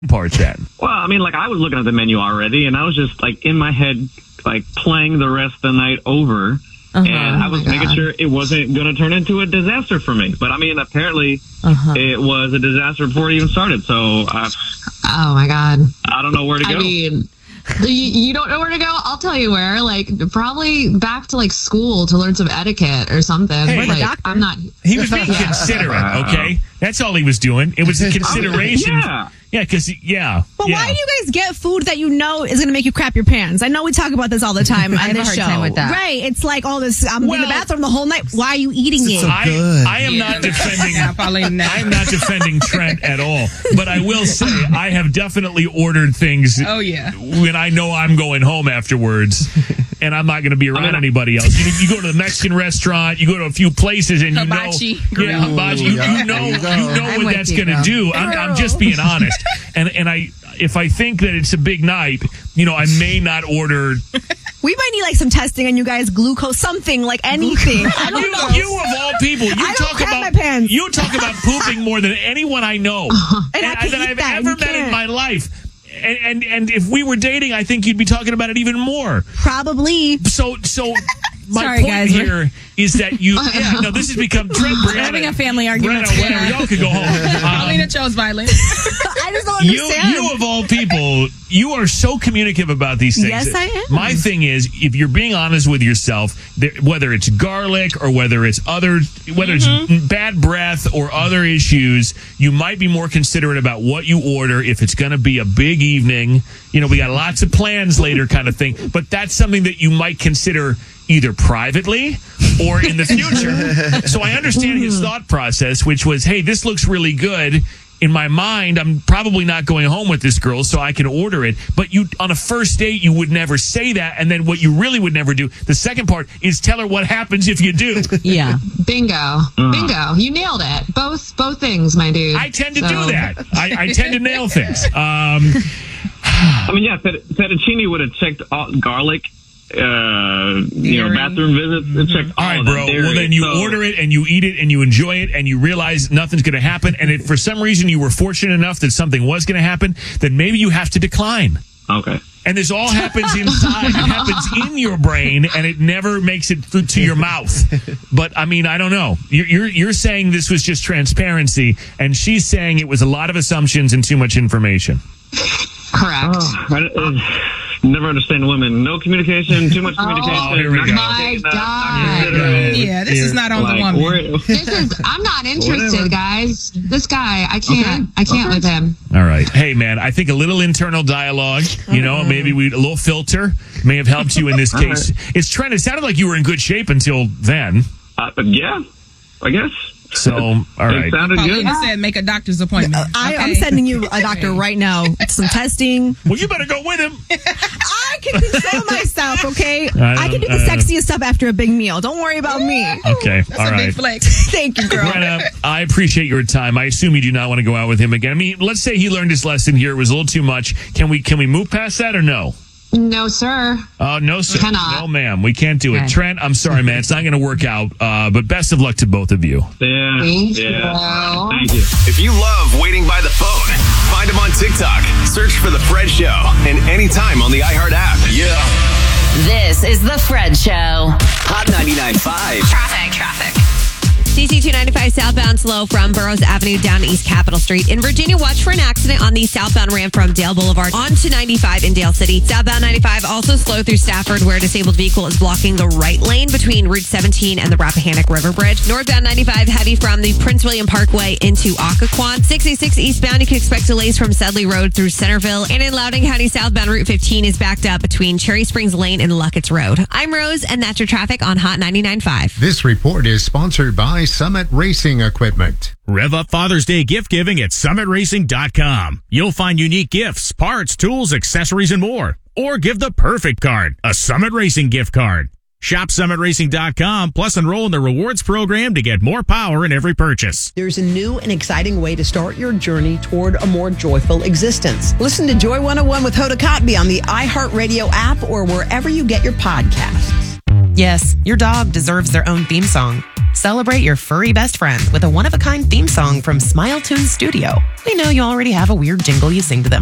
part then? Well, I mean, like, I was looking at the menu already, and I was just, like, in my head, like, playing the rest of the night over. And I was making sure it wasn't going to turn into a disaster for me. But, I mean, apparently it was a disaster before it even started. So, oh, my God. I don't know where to go. I mean, you don't know where to go? I'll tell you where. Like, probably back to, like, school to learn some etiquette or something. Hey, like, I'm not... He was being considerate, okay? That's all he was doing. It was a consideration. Yeah, because, But why do you guys get food that you know is going to make you crap your pants? I know we talk about this all the time on this show. Time with that. Right. It's like all this, I'm in the bathroom the whole night. Why are you eating it? I am not defending I'm not defending Trent at all. But I will say, I have definitely ordered things when I know I'm going home afterwards. And I'm not going to be around anybody else. You go to the Mexican restaurant, you go to a few places, and hibachi. You know what that's going to do. I'm just being honest. And if I think that it's a big night, I may not order. We might need like some testing on you guys, glucose, something like anything. I don't know. You of all people, you talk about pooping more than anyone I know and that I've ever met in my life. And if we were dating, I think you'd be talking about it even more. Probably. So my point here is that this has become Trent. We're having a family argument. Whatever, y'all could go home. Paulina chose violence. I just don't understand. You of all people, you are so communicative about these things. Yes, I am. My thing is, if you're being honest with yourself, whether it's garlic or whether it's it's bad breath or other issues, you might be more considerate about what you order if it's going to be a big evening. We got lots of plans later kind of thing. But that's something that you might consider either privately or in the future. So I understand his thought process, which was, hey, this looks really good. In my mind, I'm probably not going home with this girl, so I can order it. But on a first date, you would never say that. And then what you really would never do, the second part, is tell her what happens if you do. Yeah. Bingo. You nailed it. Both things, my dude. I tend to do that. I tend to nail things. Fettuccine would have checked all garlic. Bathroom visits. Checked all right, bro. Well, then you order it and you eat it and you enjoy it and you realize nothing's going to happen. And if for some reason you were fortunate enough that something was going to happen, then maybe you have to decline. Okay. And this all happens inside. It happens in your brain, and it never makes it through to your mouth. But I mean, I don't know. You're saying this was just transparency, and she's saying it was a lot of assumptions and too much information. Correct. Never understand women. No communication, too much communication. Oh, here we go. My God. Yeah, this is not on the woman. I'm not interested, guys. This guy, I can't with him. All right. Hey, man, I think a little internal dialogue, maybe a little filter may have helped you in this case. Right. It's Trent. It sounded like you were in good shape until then. Yeah, I guess. So, all right. It sounded good. Paulina said make a doctor's appointment. I'm sending you a doctor right now. Some testing. Well, you better go with him. I can control myself, okay? I can do the sexiest stuff after a big meal. Don't worry about me. Okay, that's all right. Big flex. Thank you, girl. Brenna, I appreciate your time. I assume you do not want to go out with him again. I mean, let's say he learned his lesson here. It was a little too much. Can we move past that or no? No, sir. Oh, no, sir. Cannot. No, ma'am. We can't do it. Okay. Trent, I'm sorry, man. It's not going to work out. But best of luck to both of you. Yeah. Thank you. Thank you. If you love waiting by the phone, find him on TikTok. Search for The Fred Show. And anytime on the iHeart app. Yeah. This is The Fred Show. Hot 99.5. Traffic. DC 295 southbound slow from Burroughs Avenue down to East Capitol Street. In Virginia, watch for an accident on the southbound ramp from Dale Boulevard onto 95 in Dale City. Southbound 95 also slow through Stafford, where a disabled vehicle is blocking the right lane between Route 17 and the Rappahannock River Bridge. Northbound 95 heavy from the Prince William Parkway into Occoquan. 66 eastbound, you can expect delays from Sedley Road through Centerville. And in Loudoun County, southbound Route 15 is backed up between Cherry Springs Lane and Luckett's Road. I'm Rose, and that's your traffic on Hot 99.5. This report is sponsored by Summit Racing Equipment. Rev up Father's Day gift giving at summitracing.com. You'll find unique gifts, parts, tools, accessories, and more. Or give the perfect card, a Summit Racing gift card. Shop summitracing.com, plus enroll in the rewards program to get more power in every purchase. There's a new and exciting way to start your journey toward a more joyful existence. Listen to Joy 101 with Hoda Kotb on the iHeartRadio app or wherever you get your podcasts. Yes, your dog deserves their own theme song. Celebrate your furry best friend with a one-of-a-kind theme song from Smile Tunes Studio. We know you already have a weird jingle you sing to them.